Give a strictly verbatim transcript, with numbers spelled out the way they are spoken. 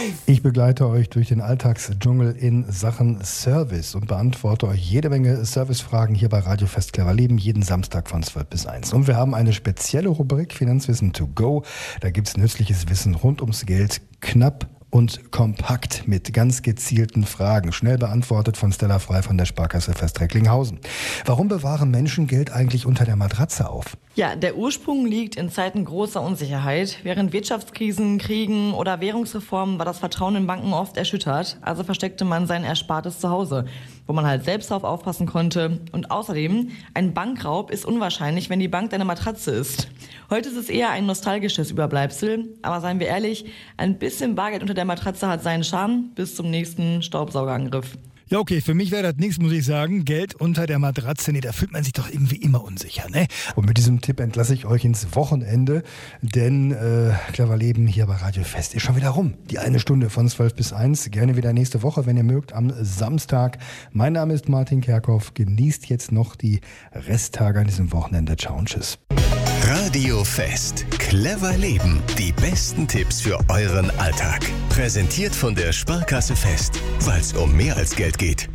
Ich begleite euch durch den Alltagsdschungel in Sachen Service und beantworte euch jede Menge Servicefragen hier bei Radio Fest Clever Leben, jeden Samstag von zwölf bis eins. Und wir haben eine spezielle Rubrik Finanzwissen to go. Da gibt's nützliches Wissen rund ums Geld, knapp und kompakt mit ganz gezielten Fragen. Schnell beantwortet von Stella Frei von der Sparkasse Fest Recklinghausen. Warum bewahren Menschen Geld eigentlich unter der Matratze auf? Ja, der Ursprung liegt in Zeiten großer Unsicherheit. Während Wirtschaftskrisen, Kriegen oder Währungsreformen war das Vertrauen in Banken oft erschüttert. Also versteckte man sein Erspartes zu Hause, wo man halt selbst darauf aufpassen konnte. Und außerdem, ein Bankraub ist unwahrscheinlich, wenn die Bank deine Matratze ist. Heute ist es eher ein nostalgisches Überbleibsel. Aber seien wir ehrlich, ein bisschen Bargeld unter der Matratze hat seinen Charme bis zum nächsten Staubsaugerangriff. Ja, okay, für mich wäre das nichts, muss ich sagen. Geld unter der Matratze, nee, da fühlt man sich doch irgendwie immer unsicher, ne? Und mit diesem Tipp entlasse ich euch ins Wochenende, denn äh, Clever Leben hier bei Radio Fest ist schon wieder rum. Die eine Stunde von zwölf bis eins, gerne wieder nächste Woche, wenn ihr mögt, am Samstag. Mein Name ist Martin Kerkhoff, genießt jetzt noch die Resttage an diesem Wochenende. Ciao und tschüss. Radio Fest. Clever Leben. Die besten Tipps für euren Alltag. Präsentiert von der Sparkasse Fest. Weil es um mehr als Geld geht.